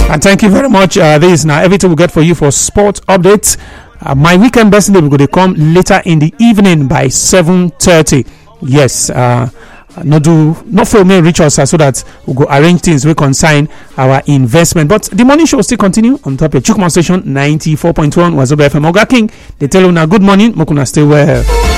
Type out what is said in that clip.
And thank you very much. This is now everything we get for you for sport updates. My weekend best day will go come later in the evening by 7:30. Yes, not for me reach us so that we go arrange things we consign our investment. But the morning show will still continue on top of Chukma Station 94.1 Wazobia FM. Oga King, they tell you now good morning, Mokuna stay well.